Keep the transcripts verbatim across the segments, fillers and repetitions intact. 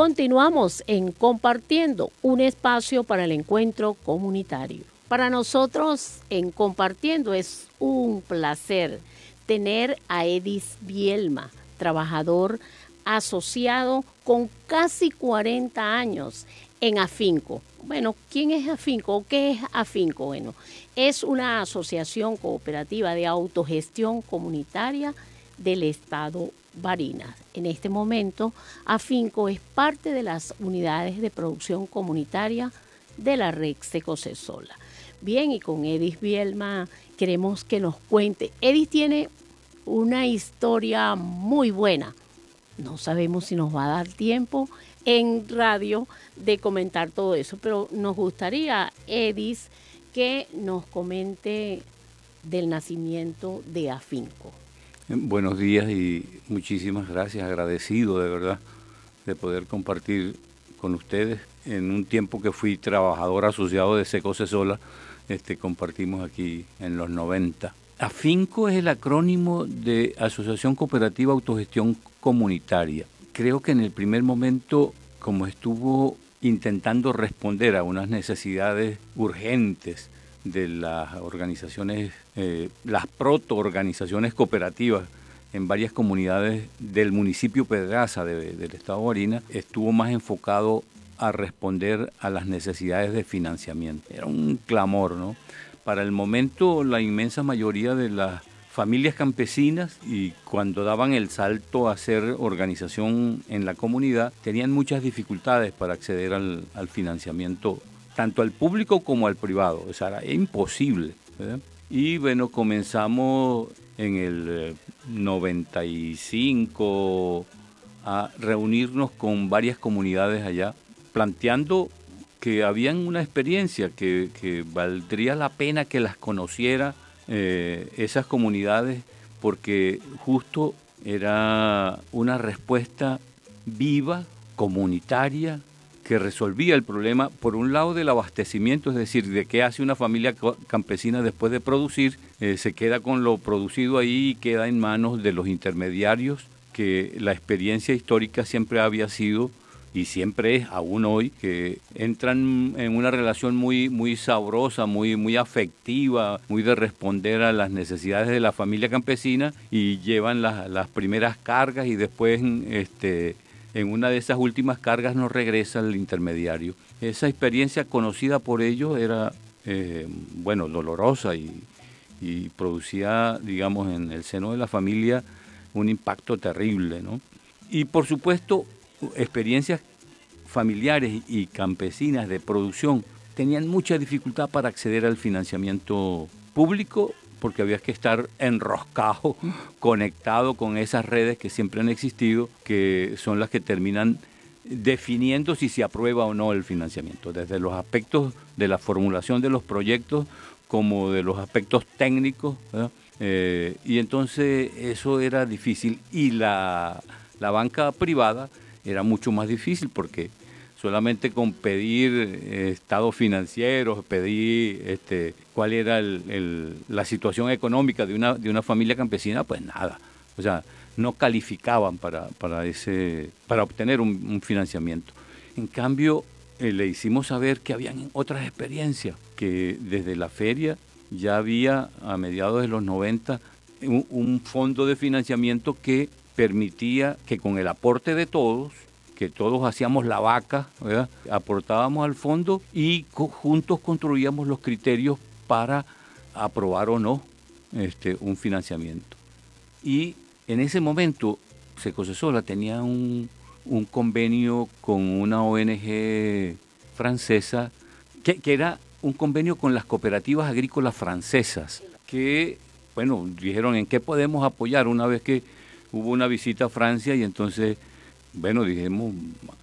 Continuamos en Compartiendo, un espacio para el encuentro comunitario. Para nosotros en Compartiendo es un placer tener a Edis Bielma, trabajador asociado con casi cuarenta años en Afinco. Bueno, ¿quién es Afinco o qué es Afinco? Bueno, es una asociación cooperativa de autogestión comunitaria del Estado Barinas. En este momento, Afinco es parte de las unidades de producción comunitaria de la red Secocesola. Bien, y con Edis Bielma queremos que nos cuente. Edis tiene una historia muy buena. No sabemos si nos va a dar tiempo en radio de comentar todo eso, pero nos gustaría, Edis, que nos comente del nacimiento de Afinco. Buenos días y muchísimas gracias, agradecido de verdad de poder compartir con ustedes. En un tiempo que fui trabajador asociado de Secocesola, este, compartimos aquí en los noventa. Afinco es el acrónimo de Asociación Cooperativa Autogestión Comunitaria. Creo que en el primer momento, como estuvo intentando responder a unas necesidades urgentes de las organizaciones, eh, las proto-organizaciones cooperativas en varias comunidades del municipio Pedraza de, del estado Barinas, estuvo más enfocado a responder a las necesidades de financiamiento. Era un clamor, ¿no? Para el momento, la inmensa mayoría de las familias campesinas, y cuando daban el salto a hacer organización en la comunidad, tenían muchas dificultades para acceder al, al financiamiento, tanto al público como al privado. O sea, era imposible, ¿verdad? Y bueno, comenzamos en el noventa y cinco a reunirnos con varias comunidades allá, planteando que habían una experiencia que, que valdría la pena que las conociera eh, esas comunidades, porque justo era una respuesta viva, comunitaria, que resolvía el problema, por un lado, del abastecimiento, es decir, de qué hace una familia campesina después de producir, eh, se queda con lo producido ahí y queda en manos de los intermediarios, que la experiencia histórica siempre había sido y siempre es aún hoy, que entran en una relación muy, muy sabrosa, muy, muy afectiva, muy de responder a las necesidades de la familia campesina, y llevan las, las primeras cargas y después este, en una de esas últimas cargas nos regresa el intermediario. Esa experiencia conocida por ellos era, eh, bueno, dolorosa y, y producía, digamos, en el seno de la familia un impacto terrible, ¿no? Y por supuesto, experiencias familiares y campesinas de producción tenían mucha dificultad para acceder al financiamiento público, porque había que estar enroscado, conectado con esas redes que siempre han existido, que son las que terminan definiendo si se aprueba o no el financiamiento, desde los aspectos de la formulación de los proyectos como de los aspectos técnicos, ¿verdad? Eh, y entonces eso era difícil, y la, la banca privada era mucho más difícil, porque solamente con pedir eh, estados financieros, pedir este, cuál era el, el, la situación económica de una, de una familia campesina, pues nada. O sea, no calificaban para, para, ese, para obtener un, un financiamiento. En cambio, eh, le hicimos saber que habían otras experiencias, que desde la feria ya había, a mediados de los noventa, un, un fondo de financiamiento que permitía que con el aporte de todos, que todos hacíamos la vaca, ¿verdad?, aportábamos al fondo y co- juntos construíamos los criterios para aprobar o no este, un financiamiento. Y en ese momento Secocesola tenía un, un convenio con una O N G francesa, que, que era un convenio con las cooperativas agrícolas francesas, que, bueno, dijeron en qué podemos apoyar una vez que hubo una visita a Francia. Y entonces, bueno, dijimos,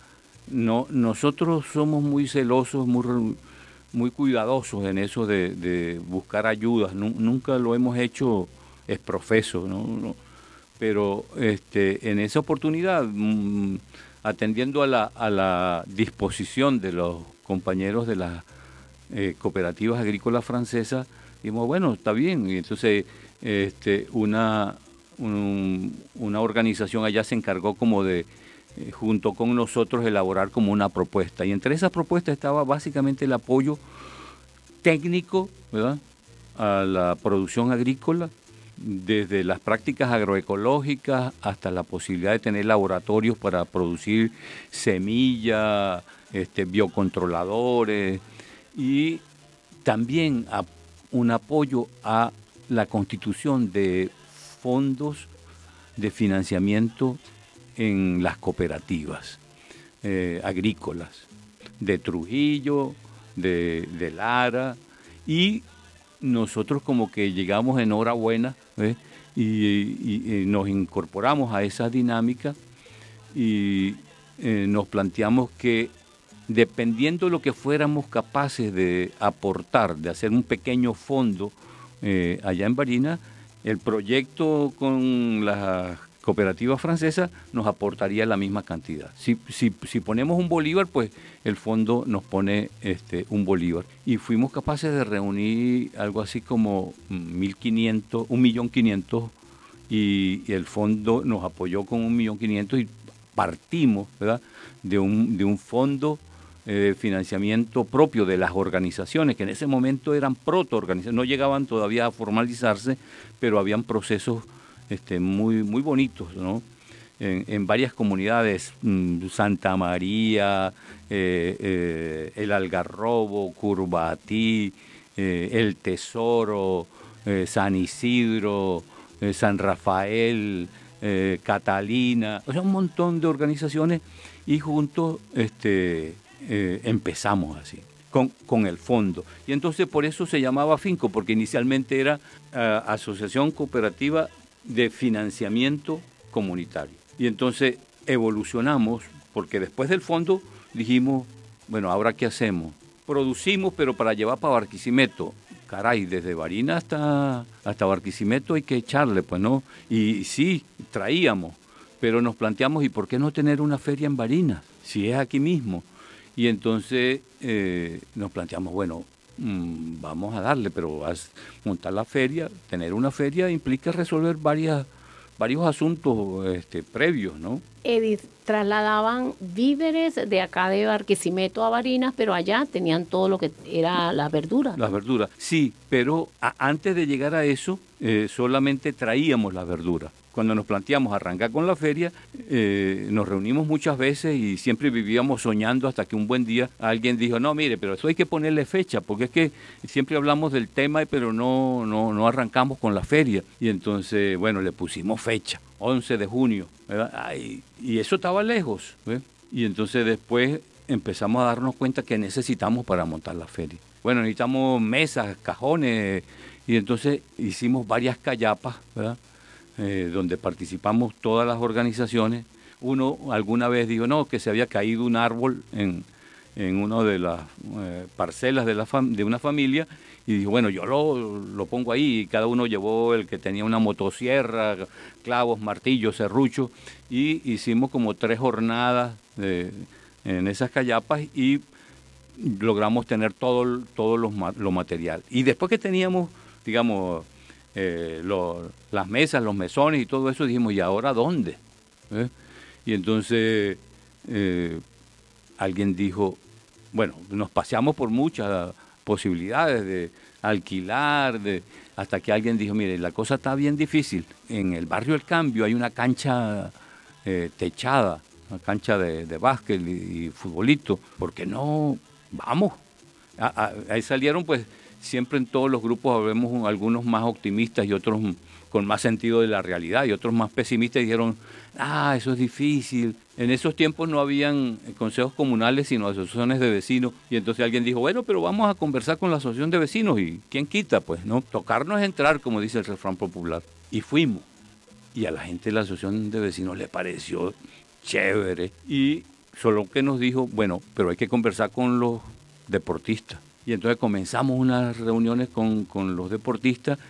no, nosotros somos muy celosos, muy, muy cuidadosos en eso de, de buscar ayudas. Nunca lo hemos hecho exprofeso, ¿no? No, pero este, en esa oportunidad, mmm, atendiendo a la, a la disposición de los compañeros de las eh, cooperativas agrícolas francesas, dijimos, bueno, está bien. Y entonces este, una, un, una organización allá se encargó como de eh, junto con nosotros elaborar como una propuesta. Y entre esas propuestas estaba básicamente el apoyo técnico, ¿verdad?, a la producción agrícola, desde las prácticas agroecológicas hasta la posibilidad de tener laboratorios para producir semillas, este, biocontroladores, y también a, un apoyo a la constitución de fondos de financiamiento en las cooperativas eh, agrícolas de Trujillo, de, de Lara, y nosotros como que llegamos en hora buena, ¿eh? y, y, y nos incorporamos a esa dinámica y eh, nos planteamos que dependiendo de lo que fuéramos capaces de aportar, de hacer un pequeño fondo eh, allá en Barinas, el proyecto con las cooperativas francesas nos aportaría la misma cantidad. Si, si, si ponemos un bolívar, pues el fondo nos pone este, un bolívar. Y fuimos capaces de reunir algo así como mil quinientos, un millón quinientos, y, y el fondo nos apoyó con un millón quinientos y partimos, ¿verdad?, de un, de un fondo de financiamiento propio de las organizaciones, que en ese momento eran proto-organizaciones, no llegaban todavía a formalizarse, pero habían procesos este, muy, muy bonitos, ¿no? En, en varias comunidades, Santa María, eh, eh, El Algarrobo, Curvatí, eh, El Tesoro, eh, San Isidro, eh, San Rafael, eh, Catalina, o sea, un montón de organizaciones, y juntos este, eh, empezamos así, con, con el fondo. Y entonces por eso se llamaba Finco, porque inicialmente era uh, Asociación Cooperativa de Financiamiento Comunitario. Y entonces evolucionamos, porque después del fondo dijimos, bueno, ¿ahora qué hacemos? Producimos, pero para llevar para Barquisimeto. Caray, desde Barinas hasta, hasta Barquisimeto hay que echarle, pues, ¿no? Y sí, traíamos, pero nos planteamos, ¿y por qué no tener una feria en Barinas? Si es aquí mismo. Y entonces eh, nos planteamos, bueno, mmm, vamos a darle, pero a montar la feria, tener una feria implica resolver varias, varios asuntos este, previos, ¿no? Edith, trasladaban víveres de acá de Barquisimeto a Barinas, pero allá tenían todo lo que era la verdura. Las verduras, sí, pero a, antes de llegar a eso, eh, solamente traíamos las verduras. Cuando nos planteamos arrancar con la feria, eh, nos reunimos muchas veces y siempre vivíamos soñando hasta que un buen día alguien dijo, no, mire, pero eso hay que ponerle fecha, porque es que siempre hablamos del tema, pero no, no, no arrancamos con la feria. Y entonces, bueno, le pusimos fecha, once de junio, ¿verdad? Ay, y eso estaba lejos, ¿ves? Y entonces después empezamos a darnos cuenta que necesitamos para montar la feria. Bueno, necesitamos mesas, cajones, y entonces hicimos varias callapas, ¿verdad?, Eh, donde participamos todas las organizaciones. Uno alguna vez dijo, no, que se había caído un árbol en, en una de las eh, parcelas de, la fam de una familia, y dijo, bueno, yo lo, lo pongo ahí, y cada uno llevó el que tenía una motosierra, clavos, martillos, serruchos, y hicimos como tres jornadas de, en esas callapas, y logramos tener todo, todo los, lo material. Y después que teníamos, digamos, Eh, lo, las mesas, los mesones y todo eso, dijimos, ¿y ahora dónde? ¿Eh? Y entonces eh, alguien dijo, bueno, nos paseamos por muchas posibilidades de alquilar, de, hasta que alguien dijo, mire, la cosa está bien difícil. En el barrio El Cambio hay una cancha eh, techada, una cancha de, de básquet y, y futbolito, ¿por qué no vamos? A, a, ahí salieron pues. Siempre en todos los grupos vemos algunos más optimistas y otros con más sentido de la realidad, y otros más pesimistas, y dijeron, ah, eso es difícil. En esos tiempos no habían consejos comunales, sino asociaciones de vecinos, y entonces alguien dijo, bueno, pero vamos a conversar con la asociación de vecinos, y ¿quién quita? Pues, ¿no? Tocarnos es entrar, como dice el refrán popular. Y fuimos, y a la gente de la asociación de vecinos le pareció chévere, y solo que nos dijo, bueno, pero hay que conversar con los deportistas. Y entonces comenzamos unas reuniones con, con los deportistas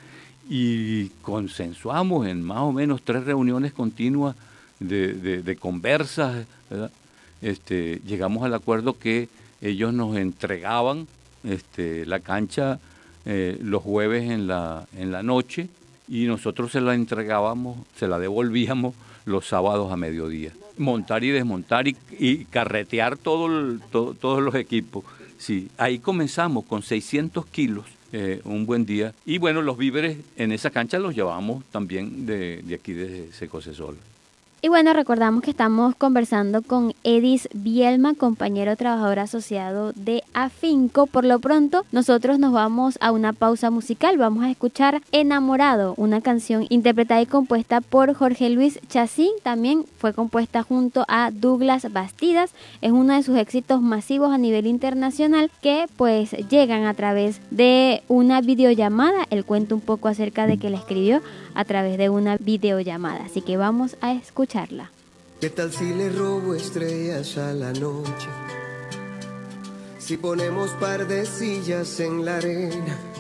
y consensuamos en más o menos tres reuniones continuas de, de, de conversas, ¿verdad? Este, llegamos al acuerdo que ellos nos entregaban este, la cancha eh, los jueves en la, en la noche, y nosotros se la entregábamos, se la devolvíamos los sábados a mediodía. Montar y desmontar y, y carretear todo el, todo, todos los equipos. Sí, ahí comenzamos con seiscientos kilos eh, un buen día. Y bueno, los víveres en esa cancha los llevamos también de, de aquí de Secocesola. Y bueno, recordamos que estamos conversando con Edis Bielma, compañero trabajador asociado de Afinco. Por lo pronto, nosotros nos vamos a una pausa musical. Vamos a escuchar Enamorado, una canción interpretada y compuesta por Jorge Luis Chacín. También fue compuesta junto a Douglas Bastidas. Es uno de sus éxitos masivos a nivel internacional que pues llegan a través de una videollamada. Él cuenta un poco acerca de que la escribió a través de una videollamada. Así que vamos a escuchar. Charla. ¿Qué tal si le robo estrellas a la noche? Si ponemos par de sillas en la arena